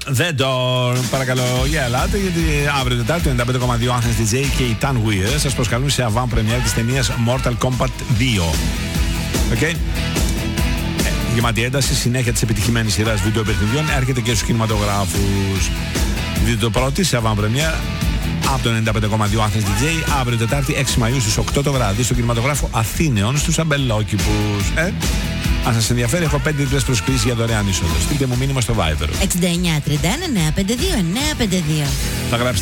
The Door. Παρακαλώ, για ελάτε, γιατί αύριο Τετάρτη 95,2 Athens DJ και η Tan Weir σας προσκαλούν σε avant-premiere της ταινίας Mortal Kombat 2. Okay. Γεμάτη ένταση, συνέχεια της επιτυχημένης σειράς βιντεοπαιχνιδιών έρχεται και στους κινηματογράφους. Δείτε το πρώτο σε avant-premiere από το 95,2 Athens DJ αύριο Τετάρτη 6 Μαΐου στις 8 το βράδυ στον κινηματογράφο Αθήνεων στους Αμπελόκηπους. Αν σας ενδιαφέρει, έχω 5 διπλές προσκλήσεις για δωρεάν είσοδο. Στείλτε μου μήνυμα στο Viber. 69 31 952 952. Θα γράψετε